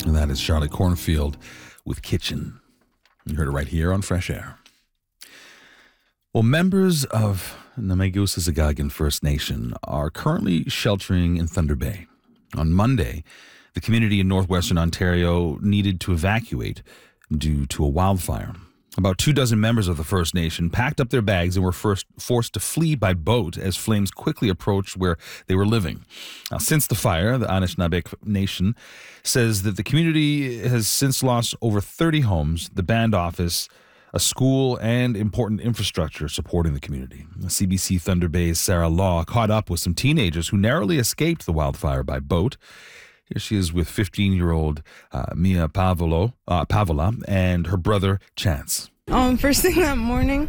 And that is Charlotte Cornfield with Kitchen. You heard it right here on Fresh Air. Well, members of Namaigusa-Zagagan First Nation are currently sheltering in Thunder Bay. On Monday, the community in northwestern Ontario needed to evacuate due to a wildfire. About 24 members of the First Nation packed up their bags and were forced to flee by boat as flames quickly approached where they were living. Now, since the fire, the Anishinaabe Nation says that the community has since lost over 30 homes, the band office, a school, and important infrastructure supporting the community. CBC Thunder Bay's Sarah Law caught up with some teenagers who narrowly escaped the wildfire by boat. Here she is with 15-year-old Mia Pavola and her brother Chance. First thing that morning,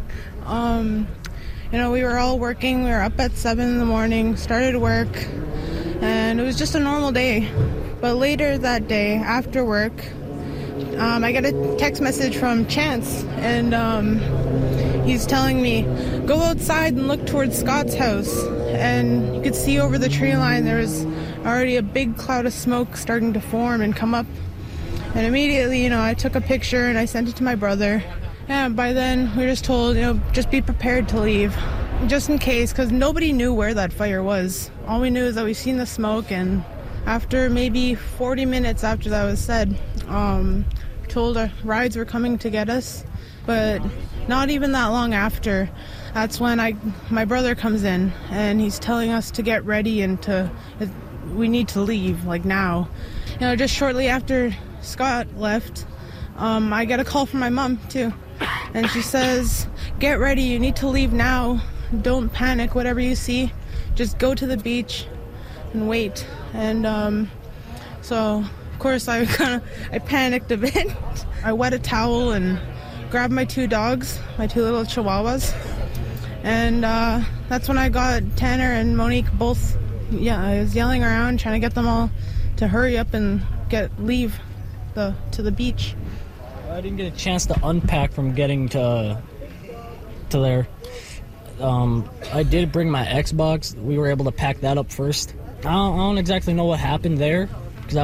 we were all working. We were up at 7 in the morning, started work, and it was just a normal day. But later that day, after work, I got a text message from Chance, and he's telling me, go outside and look towards Scott's house. And you could see over the tree line there was already a big cloud of smoke starting to form and come up. And immediately, I took a picture and I sent it to my brother. And by then, we were just told, just be prepared to leave, just in case, because nobody knew where that fire was. All we knew is that we seen the smoke, and after maybe 40 minutes after that was said, told our rides were coming to get us. But not even that long after, that's when my brother comes in, and he's telling us to get ready and we need to leave, like now. Just shortly after Scott left, I get a call from my mom too, and she says, get ready, you need to leave now. Don't panic, whatever you see, just go to the beach and wait. And so of course I panicked a bit. I wet a towel and grabbed my 2 dogs, my 2 little chihuahuas, and that's when I got Tanner and Monique both. I was yelling around trying to get them all to hurry up and leave to the beach. I didn't get a chance to unpack from getting to there. I did bring my Xbox. We were able to pack that up first. I don't exactly know what happened there,